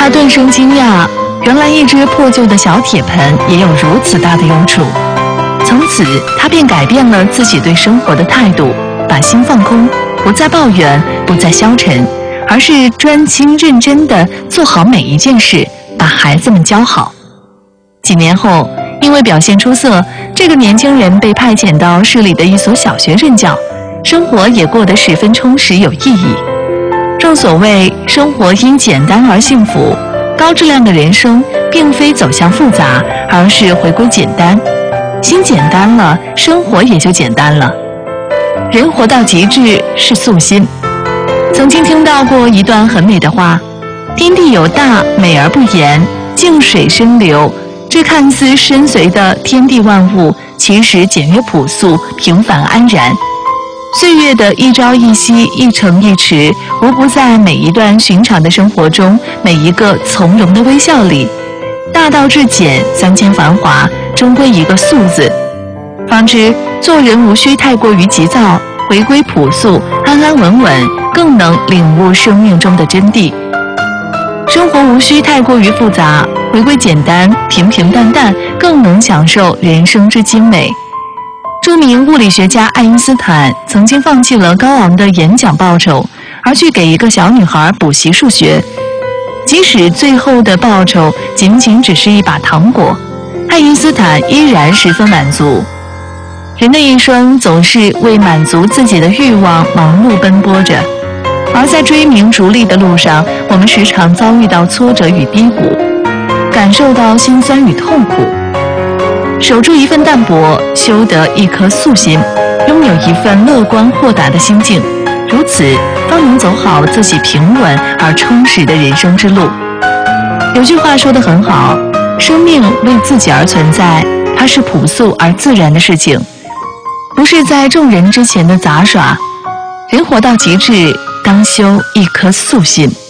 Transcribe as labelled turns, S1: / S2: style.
S1: 他顿生惊讶，原来一只破旧的小铁盆也有如此大的用处。从此，他便改变了自己对生活的态度，把心放空，不再抱怨，不再消沉，而是专心认真地做好每一件事，把孩子们教好。几年后，因为表现出色，这个年轻人被派遣到市里的一所小学任教，生活也过得十分充实有意义。正所谓生活因简单而幸福，高质量的人生并非走向复杂，而是回归简单。心简单了，生活也就简单了。人活到极致是素心。曾经听到过一段很美的话：天地有大，美而不言，静水深流。这看似深邃的天地万物，其实简约朴素，平凡安然。岁月的一朝一夕，一城一池，无不在每一段寻常的生活中，每一个从容的微笑里。大道至简，三千繁华，终归一个素字。方知做人无需太过于急躁，回归朴素，安安稳稳，更能领悟生命中的真谛。生活无需太过于复杂，回归简单，平平淡淡，更能享受人生之精美。著名物理学家爱因斯坦曾经放弃了高昂的演讲报酬，而去给一个小女孩补习数学。即使最后的报酬仅仅只是一把糖果，爱因斯坦依然十分满足。人的一生总是为满足自己的欲望忙碌奔波着，而在追名逐利的路上，我们时常遭遇到挫折与低谷，感受到辛酸与痛苦。守住一份淡泊，修得一颗素心，拥有一份乐观豁达的心境，如此方能走好自己平稳而充实的人生之路。有句话说得很好，生命为自己而存在，它是朴素而自然的事情，不是在众人之前的杂耍。人活到极致，当修一颗素心。